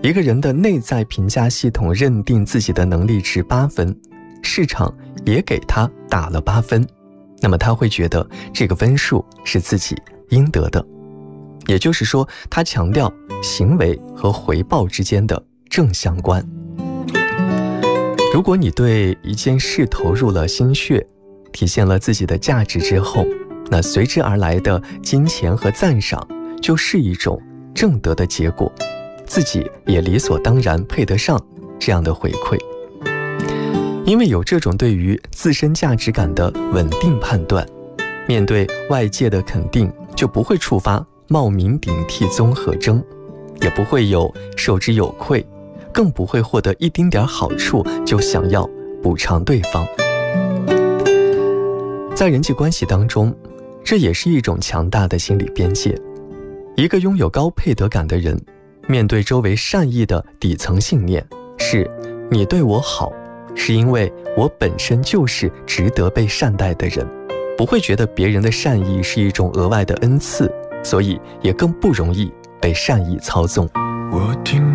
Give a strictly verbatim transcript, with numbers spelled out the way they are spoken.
一个人的内在评价系统认定自己的能力值八分，市场也给他打了八分，那么他会觉得这个分数是自己应得的。也就是说，他强调行为和回报之间的正相关。如果你对一件事投入了心血，体现了自己的价值之后，那随之而来的金钱和赞赏就是一种正得的结果，自己也理所当然配得上这样的回馈。因为有这种对于自身价值感的稳定判断，面对外界的肯定就不会触发冒名顶替综合征，也不会有受之有愧，更不会获得一丁点好处就想要补偿对方。在人际关系当中，这也是一种强大的心理边界。一个拥有高配得感的人，面对周围善意的底层信念是你对我好，是因为我本身就是值得被善待的人，不会觉得别人的善意是一种额外的恩赐，所以也更不容易被善意操纵。 我听